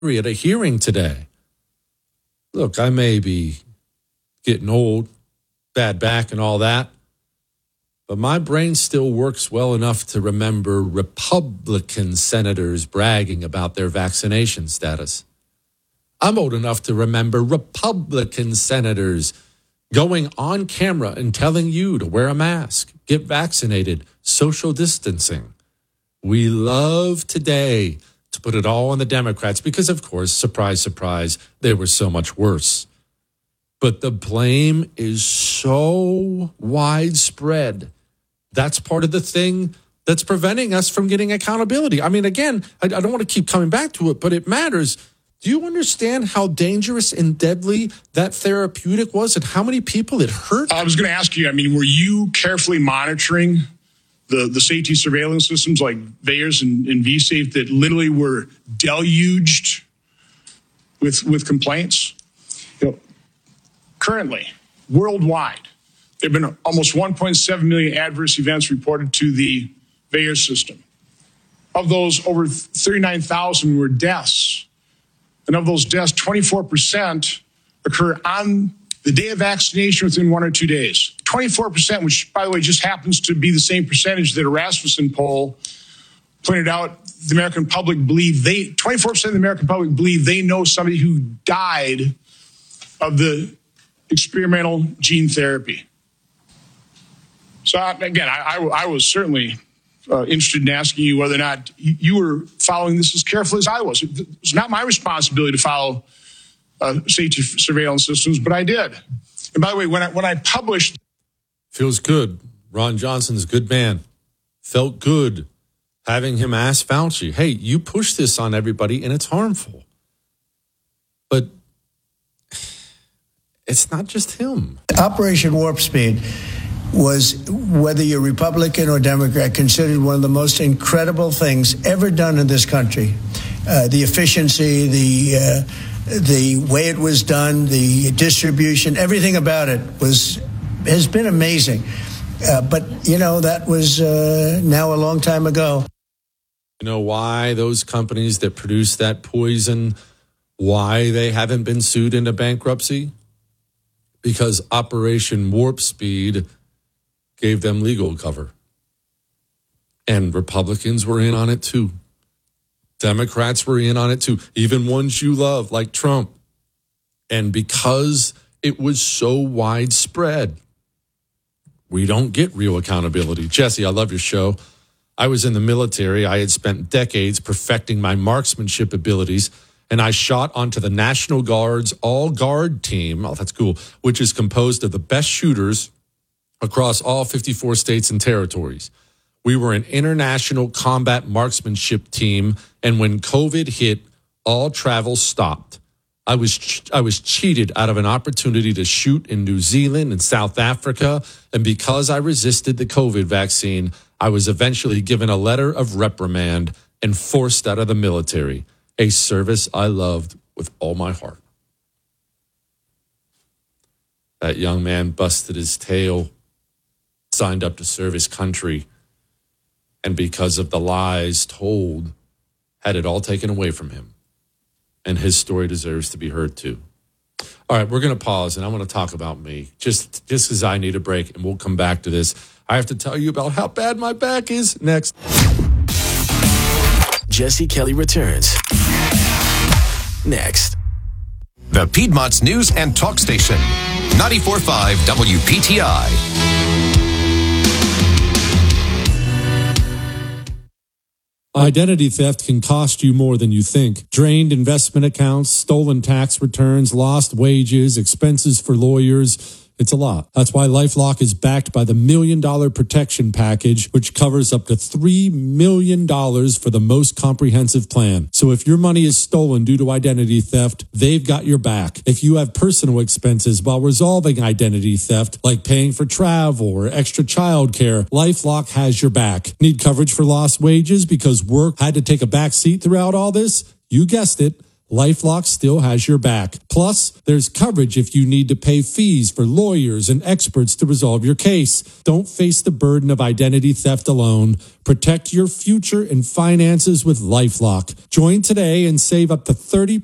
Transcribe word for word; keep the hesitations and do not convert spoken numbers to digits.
at a hearing today. Look, I may be getting old, bad back and all that, but my brain still works well enough to remember Republican senators bragging about their vaccination status. I'm old enough to remember Republican senators going on camera and telling you to wear a mask, get vaccinated, social distancing. We love today to put it all on the Democrats because, of course, surprise, surprise, they were so much worse. But the blame is so widespread. That's part of the thing that's preventing us from getting accountability. I mean, again, I, I don't want to keep coming back to it, but it matters. Do you understand how dangerous and deadly that therapeutic was and how many people it hurt? I was going to ask you, I mean, were you carefully monitoring the, the safety surveillance systems like VAERS and, and V-Safe that literally were deluged with, with complaints? You know, currently, worldwide, there have been almost one point seven million adverse events reported to the VAERS system. Of those, over thirty-nine thousand were deaths. And of those deaths, twenty-four percent occur on the day of vaccination within one or two days. twenty-four percent, which, by the way, just happens to be the same percentage that a Rasmussen poll pointed out the American public believe they, twenty-four percent of the American public believe they know somebody who died of the experimental gene therapy. So, again, I, I, I was certainly Uh, interested in asking you whether or not you were following this as carefully as I was. It's not my responsibility to follow uh, safety surveillance systems, but I did. And by the way, when I, when I published... Feels good. Ron Johnson's a good man. Felt good having him ask Fauci, hey, you push this on everybody and it's harmful. But it's not just him. Operation Warp Speed was, whether you're Republican or Democrat, considered one of the most incredible things ever done in this country. Uh, the efficiency, the uh, the way it was done, the distribution, everything about it was has been amazing. Uh, but, you know, that was uh, now a long time ago. You know why those companies that produce that poison, why they haven't been sued into bankruptcy? Because Operation Warp Speed gave them legal cover. And Republicans were in on it too. Democrats were in on it too. Even ones you love, like Trump. And because it was so widespread, we don't get real accountability. Jesse, I love your show. I was in the military. I had spent decades perfecting my marksmanship abilities, and I shot onto the National Guard's all-guard team, oh, that's cool, which is composed of the best shooters across all fifty-four states and territories. We were an international combat marksmanship team, and when COVID hit, all travel stopped. I was I was cheated out of an opportunity to shoot in New Zealand and South Africa, and because I resisted the COVID vaccine, I was eventually given a letter of reprimand and forced out of the military, a service I loved with all my heart. That young man busted his tail, signed up to serve his country, and because of the lies told, had it all taken away from him. And his story deserves to be heard too. All right, we're going to pause, and I want to talk about me, just just as I need a break, and we'll come back to this. I have to tell you about how bad my back is next. Jesse Kelly returns next. The Piedmont's News and Talk Station, ninety-four point five W P T I. Identity theft can cost you more than you think. Drained investment accounts, stolen tax returns, lost wages, expenses for lawyers. It's a lot. That's why LifeLock is backed by the Million Dollar Protection Package, which covers up to three million dollars for the most comprehensive plan. So if your money is stolen due to identity theft, they've got your back. If you have personal expenses while resolving identity theft, like paying for travel or extra child care, LifeLock has your back. Need coverage for lost wages because work had to take a back seat throughout all this? You guessed it. LifeLock still has your back. Plus, there's coverage if you need to pay fees for lawyers and experts to resolve your case. Don't face the burden of identity theft alone. Protect your future and finances with LifeLock. Join today and save up to thirty